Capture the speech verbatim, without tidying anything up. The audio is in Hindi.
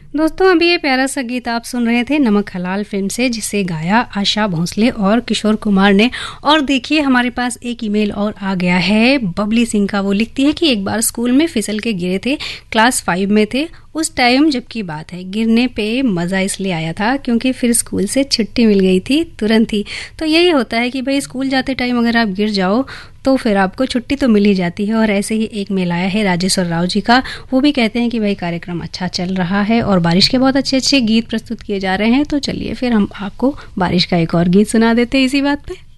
दोस्तों, अभी ये प्यारा सा गीत आप सुन रहे थे नमक हलाल फिल्म से, जिसे गाया आशा भोसले और किशोर कुमार ने। और देखिए, हमारे पास एक ईमेल और आ गया है बबली सिंह का। वो लिखती है कि एक बार स्कूल में फिसल के गिरे थे, क्लास फाइव में थे। उस टाइम जब की बात है, गिरने पे मज़ा इसलिए आया था क्योंकि फिर स्कूल से छुट्टी मिल गई थी तुरंत ही। तो यही होता है कि भाई स्कूल जाते टाइम अगर आप गिर जाओ तो फिर आपको छुट्टी तो मिल ही जाती है। और ऐसे ही एक मेल आया है राजेश्वर राव जी का। वो भी कहते हैं कि भाई कार्यक्रम अच्छा चल रहा है और बारिश के बहुत अच्छे अच्छे गीत प्रस्तुत किए जा रहे हैं। तो चलिए फिर हम आपको बारिश का एक और गीत सुना देते हैं इसी बात पे।